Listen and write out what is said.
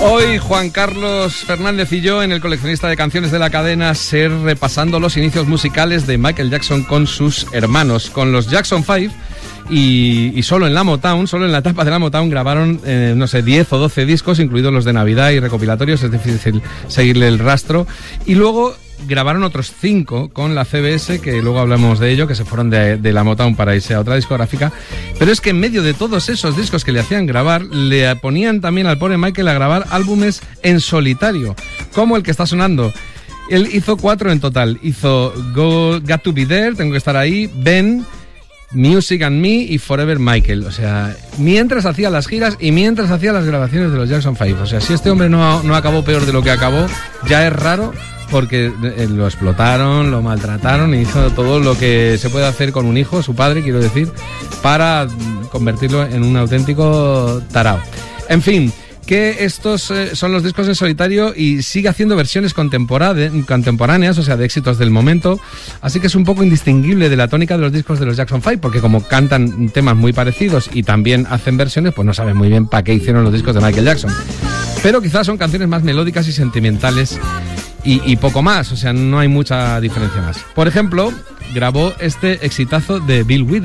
Hoy Juan Carlos Fernández y yo en el coleccionista de canciones de la cadena SER repasando los inicios musicales de Michael Jackson con sus hermanos, con los Jackson 5 y solo en la Motown, solo en la etapa de la Motown grabaron, 10 o 12 discos, incluidos los de Navidad y recopilatorios, es difícil seguirle el rastro, y luego grabaron otros 5 con la CBS, que luego hablamos de ello, que se fueron de la Motown para irse a otra discográfica. Pero es que en medio de todos esos discos que le hacían grabar, le ponían también al pobre Michael a grabar álbumes en solitario, como el que está sonando. Él hizo 4 en total. Hizo Got to Be There, Tengo que estar ahí, Ben, Music and Me y Forever Michael. O sea, mientras hacía las giras y mientras hacía las grabaciones de los Jackson 5. O sea, si este hombre no acabó peor de lo que acabó, ya es raro, porque lo explotaron, lo maltrataron y hizo todo lo que se puede hacer con un hijo, su padre, quiero decir, para convertirlo en un auténtico tarao. En fin, que estos son los discos en solitario y sigue haciendo versiones contemporáneas, o sea, de éxitos del momento, así que es un poco indistinguible de la tónica de los discos de los Jackson 5, porque como cantan temas muy parecidos y también hacen versiones, pues no saben muy bien para qué hicieron los discos de Michael Jackson. Pero quizás son canciones más melódicas y sentimentales y poco más, o sea, no hay mucha diferencia más. Por ejemplo, grabó este exitazo de Bill Withers.